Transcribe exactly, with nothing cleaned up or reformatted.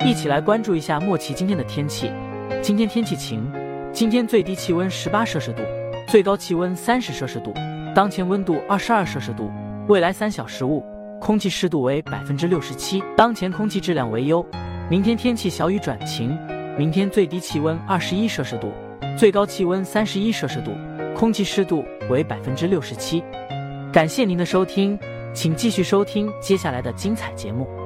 一起来关注一下莫奇今天的天气。今天天气晴，今天最低气温十八摄氏度，最高气温三十摄氏度，当前温度二十二摄氏度。未来三小时雾，空气湿度为百分之六十七，当前空气质量为优。明天天气小雨转晴，明天最低气温二十一摄氏度，最高气温三十一摄氏度，空气湿度为百分之六十七。感谢您的收听，请继续收听接下来的精彩节目。